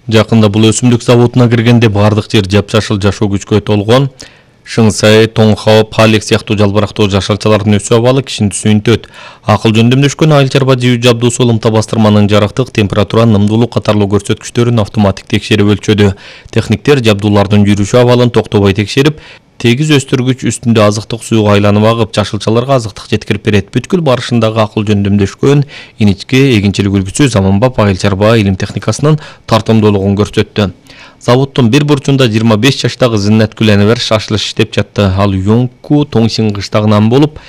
Жакында бул өсүмдүк заводуна киргенде бардык жер жапжашыл жашоо күчкө толгон. Шыңсай, Тоңхао, Палек сыяктуу жалбырактуу жашылчалардын өсүү абалы кишини сүйүнтөт. Акыл жөндөмдөшкөн айыл чарба жыйуу жабдуусу ылымта бастырманын жарыктык, температура, нымдуулук катарлуу көрсөткүчтөрүн автоматик текшерип өлчөдү. Техниктер жабдуулардын жүрүшү абалын токтобой текшерип, тегиз өстүргүч үстүндө азыктык сууга айланып агып, жашылчаларга азыктык жеткирип берет. Бүткүл барышындагы акыл жөндөмдөшкөн иничке эгинчилик үлгүсү заманбап айыл чарба илим техникасынын тартымдуулугун көрсөттү. Заводдун бир бурчунда 25 жаштагы Зиннеткүл Энвер шашылыш иштеп жатты. Ал Юнгку Тоңсин кыштагынан болуп,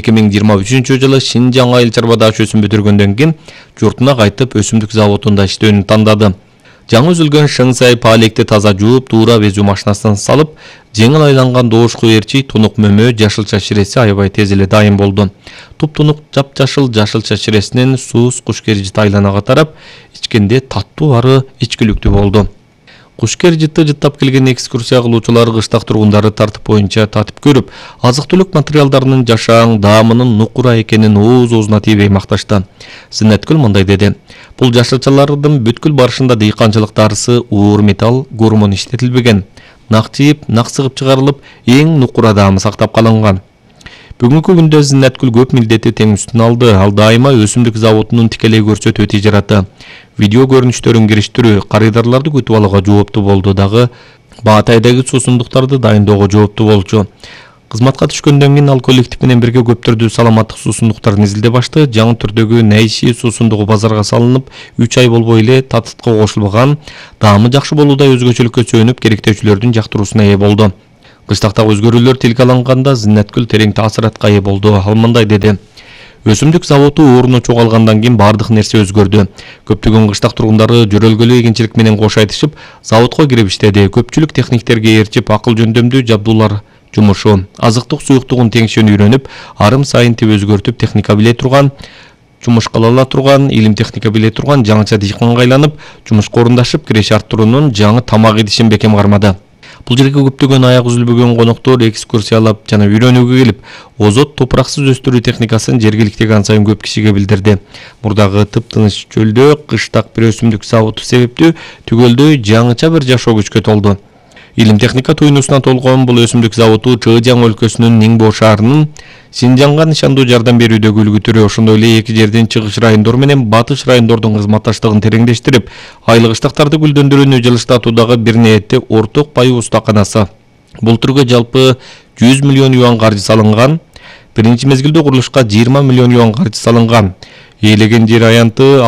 2023-жылы Шинжаң айыл чарбада өсүм бүтүргөндөн кийин журтуна кайтып өсүмдүк заводунда иштөөнү тандады. Жаңы үзүлгөн Шыңсай Палекти таза жууп, туура безүү машинасына салып, жеңил айланган доошку эрчи, тунук мөмө, жашылча ширеси аябай тез эле дайым болду. Туп-тунук жапжашыл жашылча ширесинен сууз кушкержит айланага тарап, ичкенде таттуу ары ичкиликтүү болду. Кушкержитти жыттап келген экскурсия кылуучулар кыштак тургундары тартып боюнча татып көрүп, азык-түлүк материалдарынын жашаң, даамынын нукура экенин оозуна тийбей макташты. Зиннеткүл мындай деди: "Бул жашылчалардын бүткүл барышында дыйканчылык дарысы, уур металл, гормон иштетилбеген. Нак жийип, нак сыгып чыгарылып, эң нукура даамы сактап калынган." Бүгүнкү күндө Зиннеткүл көп милдетти тең үстүнө алды. Ал дайыма өсүмдүк заводунун тикелей көрсөтүү тижараты, видео көрүнүштөрүн кириштирүү, карыдарларды күтүп алууга жооптуу болду. Дагы Баатайдагы суусундуктарды дайындоого жооптуу болчу. Кызматка түшкөндөн кийин ал коллектив менен бирге көптөрдү саламаттык суусундуктарын изилдеп башты. Жаңы түрдөгү Нейши суусундугу базарга салынып, 3 ай болбой эле татытка кошулган. Даамы жакшы болуудай өзгөчөлүккө сүйөнүп, керектөөчүлөрдүн жактыруусуна ээ болду. Кыштактагы өзгөрүүлөр тилге алынганда Зиннеткүл терең таасиратка ээ болду. Ал мындай деди: "Өсүмдүк заводу орну чогалгандан кийин бардык нерсе өзгөрдү. Көптөгөн кыштак тургундары жөрөлгөлүү эгинчилик менен кош айтышып, заводко кирип иштеди. Көпчүлүк техниктерге ээрчип, акыл жөндөмдүү жабдуулар жумушу, азыктык суюктугун теңшөнү үйрөнүп, арым сайын тип өзгөртүп, техника биле турган, жумуш кыла ала турган, илим техника биле турган жаңыча дыйканга айланып, жумушка орундашып, киреше арттыруунун жаңы тамак идишин бекем кармады. Бул жерге көптөгөн аяк үзүлбөгөн коноктор экскурсиялап жана үйрөнүүгө келип, озот топураксыз өстүрүү техникасын жергиликтеги ансайын көп кишиге билдирди. Мурдагы тыптыныч чөлдө кыштак бир өсүмдүк заводу себептүү түгөлдөй жаңыча бир жашоо күчкө толду. Илим техника туйнусуна толгон бул өсүмдүк заводу Чыжаң өлкөсүнүн Ниңбо шаарынын Шинжаңга нишандуу жардам берүүдөгү үлгү. Ошондой эле эки жердин чыгыш райондору менен батыш райондордун кызматташтыгын тереңдештирип, айыл кыштактарды гүлдөндүрүүнү жылыштатуудагы бир ниетти орток баюу устаканасы. Бул түргө жалпы 100 миллион юан каржы салынган. Биринчи мезгилде курулушка 20 миллион юан каржы салынган. Ээлеген жер аянты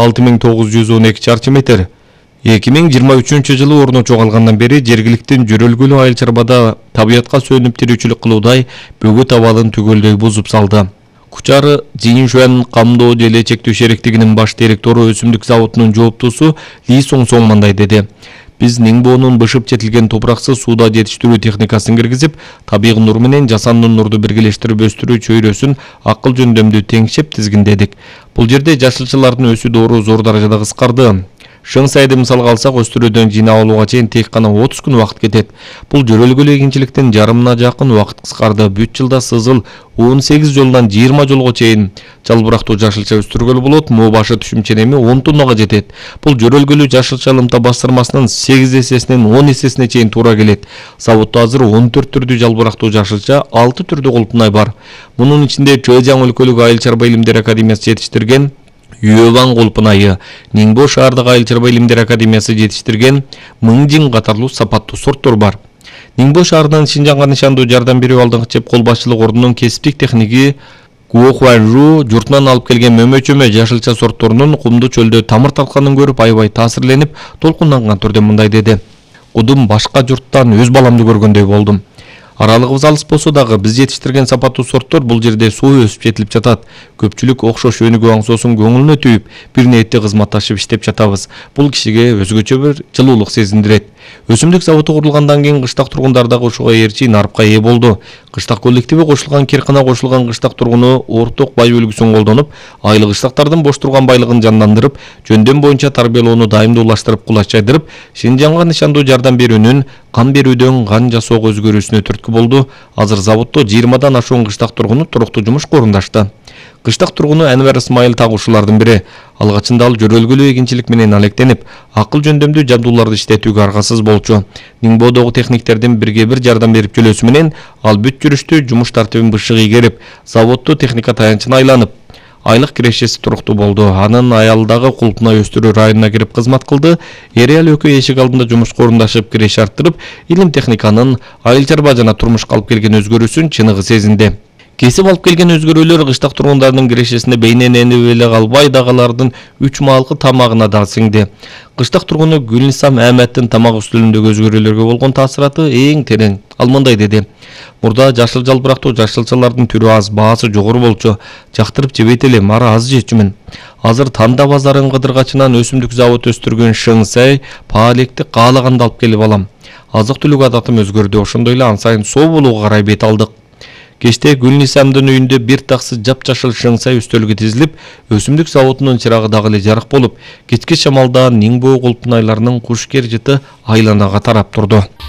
6912 чарчы метр. 2023-жылы орну чогалгандан бери жергиликтин жөрөлгөлүү айыл чарбада табиятка сөнүп тирүүчүлүк кылуудай бөгөт абалын түгөлдөй бузуп салды. Кучары Жиншуан камдоо деле чектүү шериктигинин баш директору өсүмдүк заводунун жооптуусу Ли Соң мындай деди: "Биз Ниңбонун бышып жетилген топураксыз сууда жетиштирүү техникасын киргизип, табигый нур менен жасанды нурду биргелештирип өстүрүү чөйрөсүн акыл жөндөмдүү теңшеп тизгиндедик. Бул жерде жашылчалардын өсүү доору зор даражада кыскарды. Шыңсайды мисалга алсак, өстүрүүдөн жыйнап алууга чейин тек гана 30 күн убакыт кетет. Бул жөрөлгөлүү эгинчиликтин жарымына жакын убакыт кыскарды. Бүт жылда сызыл 18 жолдан 20 жолго чейин жалбырактуу жашылча өстүргөлү болот. Моо башы түшүмчө эми 10 тоннага жетет. Бул жөрөлгөлүү жашылча ылымта бастырмасынын 8 эсесинен 10 эсесине чейин туура келет. Заводдо азыр 14 түрдүү жалбырактуу жашылча, 6 түрдүү колпунай бар. Мунун ичинде Чыжаң өлкөлүк айыл чарба илимдер академиясы жетиштирген Юэван колпунайы, Ниңбо шаардык айыл чарба илимдер академиясы жетиштирген Мыңжин катарлуу сапаттуу сорттор бар. Ниңбо шаарынын Шинжаңга нишандуу жардам берүү алдыңкы чеп кол башчылык ордунун кесиптик техниги Гуо Хуанжу журтунан алып келген мөмө-чөмө жашылча сортторунун кумдуу чөлдө тамыр тартканын көрүп аябай таасирленип, толкунданган түрдө мындай деди: "Кудум башка журттан өз баламды көргөндөй болдум. Аралыгыбыз алыс болсо дагы биз жетиштирген сапаттуу сорттор бул жерде суу өсүп жетилип жатат. Көпчүлүк окшош өнүгүү аңсоосун көңүлүнө түйүп, бир ниетте кызматташып иштеп жатабыз. Бул кишиге өзгөчө бир жылуулук сезиндирет." Өсүмдүк заводу курулгандан кийин кыштак тургундар дагы ушуга ээрчи нарыпка ээ болду. Кыштак коллективи кошулган Киркана кошулган кыштак тургуну орток баюу үлгүсүн колдонуп, айыл кыштактардын бош турган байлыгын жандандырып, жөндөм боюнча тарбиялоону дайымдуулаштырып, кулач жайдырып, Шинжаңга нишандуу жардам берүүнүн кан берүүдөн кан жасоого өзгөрүүсүнө түрткү болду. Азыр заводдо 20дан ашуун кыштак тургуну туруктуу жумушка орундашты. Кыштак тургуну Әнвер Исмайыл тагушулардын бири. Алгачында ал жөрөлгөлүү эгинчилик менен алектенип, акыл жөндөмдүү жабдууларды иштетүүгө аргасыз болчу. Ниңбоодогу техниктердин бирге бир жардам берип келүүсү менен ал бүт жүрүштүү жумуш тартибин бышык ийгерип, заводду техника таянчына айланып, айлык кирешеси туруктуу болду. Анын аялдагы Кулпунай өстүрүү районуна кирип кызмат кылды. Эри аял экөө эшик алдында жумушка орундашып, киреш арттырып, илим техниканын айыл чарба жана турмушка алып келген өзгөрүүсүн чыныгы сезинди. Кесип алып келген өзгөрүүлөр кыштак тургундарынын кирешесине бейнеленип эле калбай, дагылардын 3 маалкы тамагына да сиңди. Кыштак тургуну Гүлнисам Ахметтин тамак үстөлүндөгү өзгөрүүлөргө болгон таасираты эң терең. Ал мындай деди: "Мурда жашыл жалбырактуу жашылчалардын түрү аз, баасы жогору болчу. Жактырып жебейт элем, ары аз жечүмүн. Азыр Танда базарын кыдыргачынан өсүмдүк завод өстүргөн Шыңсай паалекти каалаганда алып келип алам. Азык-түлүк адатым өзгөрдү, ошондой эле ан сайын соо болууга карай бет алдык." Кечте Гүлнисамдын үйүндө бир таксы жапжашыл Шыңсай үстөлгө тизилип, өсүмдүк заводунун чырагы дагы эле жарык болуп, кечки шамалда Ниңбоо Кулпунайларынын кушкер жыты айланага тарап турду.